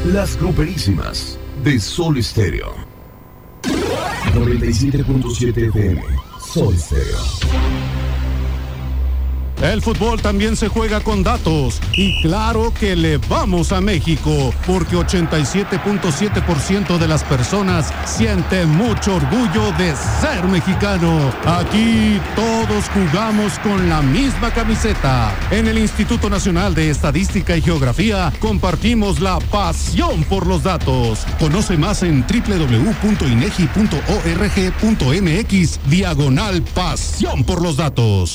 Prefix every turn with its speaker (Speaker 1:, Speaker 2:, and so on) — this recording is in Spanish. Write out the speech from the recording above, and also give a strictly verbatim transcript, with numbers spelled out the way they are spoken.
Speaker 1: Las Gruperísimas de Sol Estéreo. noventa y siete punto siete F M. Sol Estéreo.
Speaker 2: El fútbol también se juega con datos y claro que le vamos a México porque ochenta y siete punto siete por ciento de las personas sienten mucho orgullo de ser mexicano. Aquí todos jugamos con la misma camiseta. En el Instituto Nacional de Estadística y Geografía compartimos la pasión por los datos. Conoce más en doble u doble u doble u punto inegi punto org punto m x diagonal pasión por los datos.